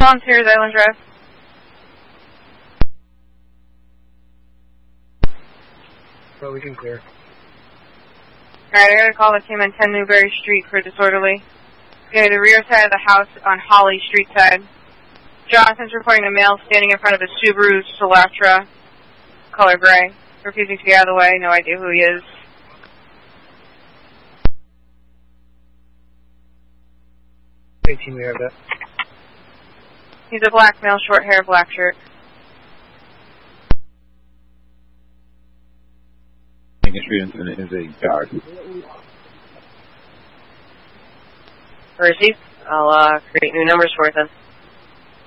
Volunteers, Island Drive. Well, we can clear. Alright, I gotta call the team on 10 Newberry Street for disorderly. Okay, the rear side of the house on Holly Street side. Jonathan's reporting a male standing in front of a Subaru Soletra, color gray, refusing to get out of the way, no idea who he is. Hey, team, we have that. He's a black male, short hair, black shirt. Lincoln Street incident is a guard. Where is he? I'll create new numbers for it then.